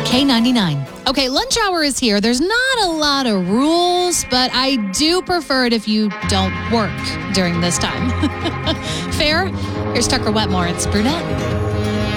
K99. Okay, lunch hour is here. There's not a lot of rules, but I do prefer it if you don't work during this time. Fair? Here's Tucker Wetmore. It's Brunette.